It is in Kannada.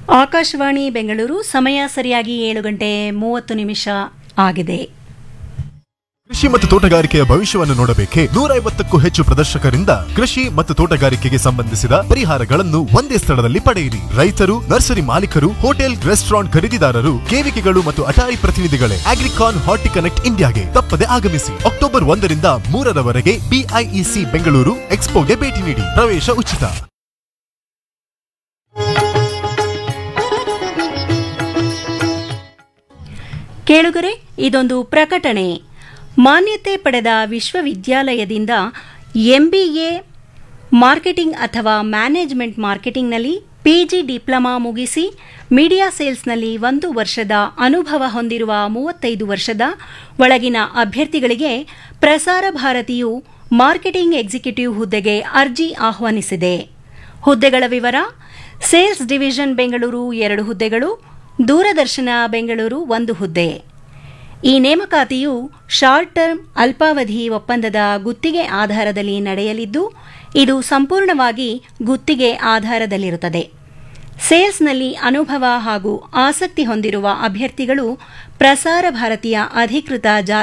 ಆಕಾಶವಾಣಿ ಬೆಂಗಳೂರು ಸಮಯ ಸರಿಯಾಗಿ 7:30 ಆಗಿದೆ. ಕೃಷಿ ಮತ್ತು ತೋಟಗಾರಿಕೆಯ ಭವಿಷ್ಯವನ್ನು ನೋಡಬೇಕೆ? 150ಕ್ಕೂ ಹೆಚ್ಚು ಪ್ರದರ್ಶಕರಿಂದ ಕೃಷಿ ಮತ್ತು ತೋಟಗಾರಿಕೆಗೆ ಸಂಬಂಧಿಸಿದ ಪರಿಹಾರಗಳನ್ನು ಒಂದೇ ಸ್ಥಳದಲ್ಲಿ ಪಡೆಯಿರಿ. ರೈತರು, ನರ್ಸರಿ ಮಾಲೀಕರು, ಹೋಟೆಲ್, ರೆಸ್ಟೋರೆಂಟ್ ಖರೀದಿದಾರರು, ಕೇವಿಕೆಗಳು ಮತ್ತು ಅಟಾರಿ ಪ್ರತಿನಿಧಿಗಳೇ ಅಗ್ರಿಕಾನ್ ಹಾರ್ಟಿ ಕನೆಕ್ಟ್ ಇಂಡಿಯಾಗೆ ತಪ್ಪದೆ ಆಗಮಿಸಿ. ಅಕ್ಟೋಬರ್ 1ರಿಂದ 3ರವರೆಗೆ BIEC ಬೆಂಗಳೂರು ಎಕ್ಸ್ಪೋಗೆ ಭೇಟಿ ನೀಡಿ. ಪ್ರವೇಶ ಉಚಿತ. ಕೇಳುಗರೆ, ಇದೊಂದು ಪ್ರಕಟಣೆ. ಮಾನ್ಯತೆ ಪಡೆದ ವಿಶ್ವವಿದ್ಯಾಲಯದಿಂದ MBA ಮಾರ್ಕೆಟಿಂಗ್ ಅಥವಾ ಮ್ಯಾನೇಜ್ಮೆಂಟ್ ಮಾರ್ಕೆಟಿಂಗ್ನಲ್ಲಿ PG ಡಿಪ್ಲೊಮಾ ಮುಗಿಸಿ ಮೀಡಿಯಾ ಸೇಲ್ಸ್ನಲ್ಲಿ 1 ವರ್ಷದ ಅನುಭವ ಹೊಂದಿರುವ 35 ವರ್ಷದ ಒಳಗಿನ ಅಭ್ಯರ್ಥಿಗಳಿಗೆ ಪ್ರಸಾರ ಭಾರತಿಯು ಮಾರ್ಕೆಟಿಂಗ್ ಎಕ್ಸಿಕ್ಯೂಟಿವ್ ಹುದ್ದೆಗೆ ಅರ್ಜಿ ಆಹ್ವಾನಿಸಿದೆ. ಹುದ್ದೆಗಳ ವಿವರ: ಸೇಲ್ಸ್ ಡಿವಿಷನ್ ಬೆಂಗಳೂರು 2 ಹುದ್ದೆಗಳು, ದೂರದರ್ಶನ ಬೆಂಗಳೂರು 1 ಹುದ್ದೆ. ಈ ನೇಮಕಾತಿಯು ಶಾರ್ಟ್ ಟರ್ಮ್ ಅಲ್ಪಾವಧಿ ಒಪ್ಪಂದದ ಗುತ್ತಿಗೆ ಆಧಾರದಲ್ಲಿ ನಡೆಯಲಿದ್ದು, ಇದು ಸಂಪೂರ್ಣವಾಗಿ ಗುತ್ತಿಗೆ ಆಧಾರದಲ್ಲಿರುತ್ತದೆ. ಸೇಲ್ಸ್ನಲ್ಲಿ ಅನುಭವ ಹಾಗೂ ಆಸಕ್ತಿ ಹೊಂದಿರುವ ಅಭ್ಯರ್ಥಿಗಳು ಪ್ರಸಾರ ಭಾರತೀಯ ಅಧಿಕೃತ